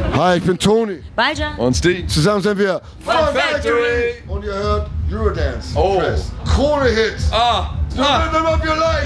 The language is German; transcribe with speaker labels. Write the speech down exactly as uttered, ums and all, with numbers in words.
Speaker 1: Hi, ich bin Toni.
Speaker 2: Balja.
Speaker 3: Und Steve.
Speaker 1: Zusammen sind wir
Speaker 3: Fun Factory.
Speaker 1: Und ihr hört Eurodance.
Speaker 3: Oh.
Speaker 1: Press. Krone Hits.
Speaker 3: Ah.
Speaker 1: The rhythm of your life.